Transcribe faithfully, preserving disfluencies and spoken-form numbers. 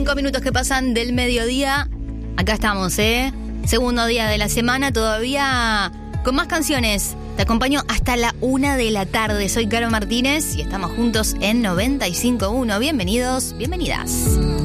Cinco minutos que pasan del mediodía. Acá estamos, ¿eh? Segundo día de la semana, todavía con más canciones. Te acompaño hasta la una de la tarde. Soy Caro Martínez y estamos juntos en noventa y cinco punto uno. Bienvenidos, bienvenidas.